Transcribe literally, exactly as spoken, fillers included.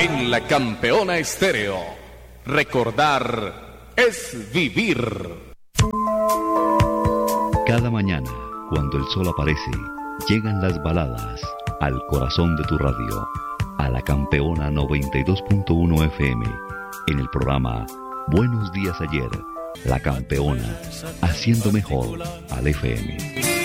En la Campeona Estéreo, recordar es vivir. Cada mañana, cuando el sol aparece, llegan las baladas al corazón de tu radio, a la Campeona noventa y dos punto uno F M, en el programa Buenos Días Ayer, la Campeona, haciendo mejor al F M.